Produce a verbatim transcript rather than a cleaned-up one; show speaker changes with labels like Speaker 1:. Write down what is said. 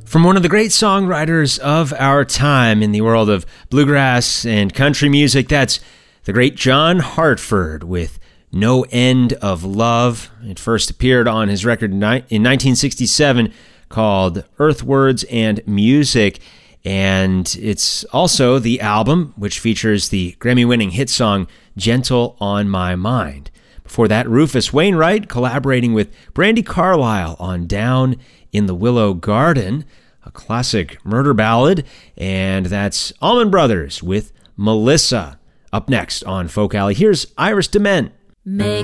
Speaker 1: From one of the great songwriters of our time in the world of bluegrass and country music, that's the great John Hartford with No End of Love. It first appeared on his record in nineteen sixty-seven called Earthwords and Music, and it's also the album which features the Grammy-winning hit song Gentle on My Mind. Before that, Rufus Wainwright collaborating with Brandi Carlile on Down in the Willow Garden, a classic murder ballad, and that's Allman Brothers with Melissa. Up next on Folk Alley, here's Iris DeMent.
Speaker 2: Make